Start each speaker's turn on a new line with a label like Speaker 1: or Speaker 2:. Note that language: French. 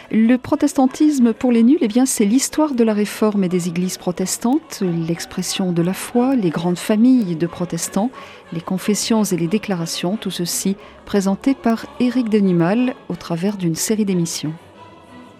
Speaker 1: Le protestantisme pour les nuls, eh bien, c'est l'histoire de la réforme et des églises protestantes, l'expression de la foi, les grandes familles de protestants, les confessions et les déclarations, tout ceci présenté par Éric Denimal au travers d'une série d'émissions.